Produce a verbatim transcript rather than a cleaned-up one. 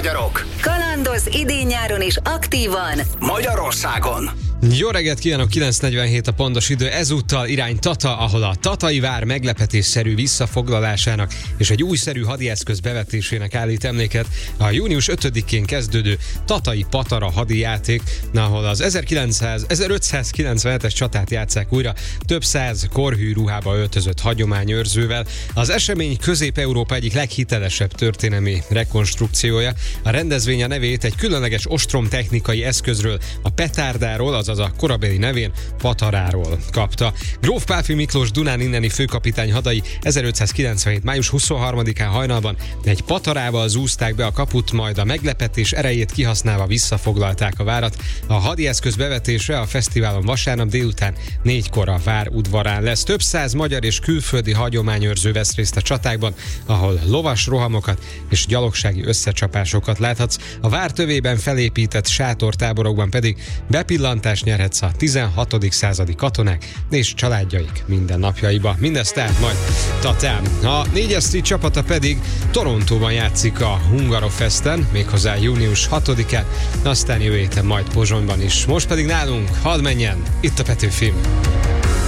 magyarok. Kalandoz idén-nyáron is aktívan Magyarországon. Jó reggelt kívánok, kilenc negyvenhét a pontos idő, ezúttal irány Tata, ahol a Tatai vár meglepetésszerű visszafoglalásának és egy újszerű hadieszköz bevetésének állít emléket a június ötödikén kezdődő Tatai Patara hadijáték, ahol az ezerötszázkilencvenhetes csatát játsszák újra több száz korhű ruhába öltözött hagyományőrzővel. Az esemény Közép-Európa egyik leghitelesebb történelmi rekonstrukciója. A rendezvény a nevét egy különleges ostromtechnikai eszközről, a petárdáról, azaz a korabeli nevén Pataráról kapta. Gróf Pálffy Miklós Dunán inneni főkapitány hadai ezerötszázkilencvenhét május huszonharmadikán hajnalban egy patarával zúzták be a kaput, majd a meglepetés erejét kihasználva visszafoglalták a várat. A hadieszköz bevetése a fesztiválon vasárnap délután négykor a vár udvarán lesz. Több száz magyar és külföldi hagyományőrző vesz részt a csatákban, ahol lovas rohamokat és gyalogsági összecsapásokat láthatsz. A vár tövében felépített sátortáborokban pedig bepillantást nyerhetsz a tizenhatodik századi katonák és családjaik mindennapjaiba. Mindezt tehát majd Tatán. A négyes csapata pedig Torontóban játszik a Hungarofesten, méghozzá június hatodikán, aztán jövő héten majd Pozsonyban is. Most pedig nálunk hadd menjen itt a Petőfi.